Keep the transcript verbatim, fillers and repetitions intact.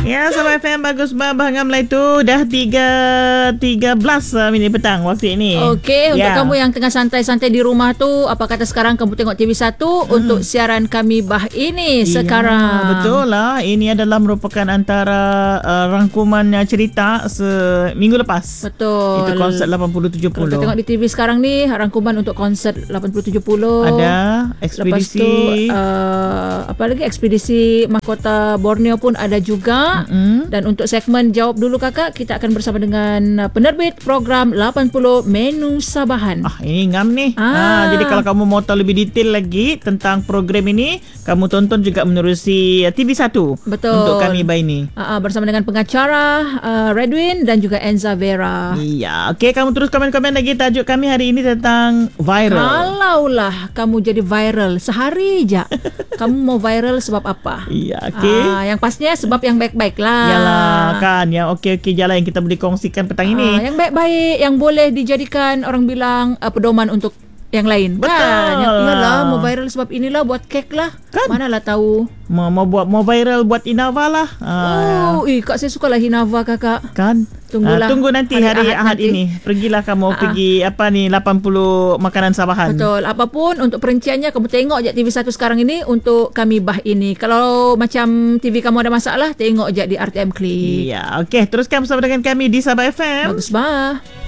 Ya, Sabah F M bagus bah bahangam lah itu dah tiga tiga belas minit petang waktu ini. Okey, untuk ya. kamu yang tengah santai-santai di rumah tu, apa kata sekarang kamu tengok T V satu hmm. untuk siaran kami bah ini sekarang. Ya, betul lah. Ini adalah merupakan antara uh, rangkuman cerita seminggu lepas. Betul. Itu konsert lapan puluh tujuh puluh. Kalau kita tengok di T V sekarang ni, rangkuman untuk konsert lapan puluh tujuh puluh. Ada ekspedisi. Lepas tu, uh, apa lagi, ekspedisi mahkota Borneo pun ada juga. Mm-hmm. Dan untuk segmen Jawab Dulu Kakak, kita akan bersama dengan penerbit program lapan puluh Menu Sabahan. Ah, ini ngam nih. Ah. Ah, jadi kalau kamu mau tahu lebih detail lagi tentang program ini, kamu tonton juga menerusi T V satu. Betul. Untuk kami by ini. Uh, uh, bersama dengan pengacara uh, Redwin dan juga Enza Vera. Iya. Okey, kamu terus komen-komen lagi tajuk kami hari ini tentang viral. Kalaulah kamu jadi viral sehari je, kamu mau viral sebab apa? Iya, okey. Uh, yang pastinya sebab yang baik-baik lah. Yalah, kan yang okey-okey jalan yang kita boleh kongsikan petang uh, ini. Yang baik-baik, yang boleh dijadikan orang bilang uh, pedoman untuk yang lain. Betul. Kan? Yang iyalah mau viral sebab inilah, buat kek lah. Kan? Manalah tahu. Mau, mau buat mau viral buat Inava lah. Oh, eh, Kak saya suka lah Hinava kakak. Kan? Tunggulah. Uh, tunggu nanti hari, hari Ahad, Ahad nanti. ini. Pergilah kamu uh-huh. pergi apa ni lapan puluh makanan Sabahan. Betul. Apapun untuk perinciannya kamu tengok je T V satu sekarang ini untuk kami bah ini. Kalau macam T V kamu ada masalah, tengok je di R T M Klik. Iya, okey. Teruskan bersama dengan kami di Sabah F M. Bagus bah.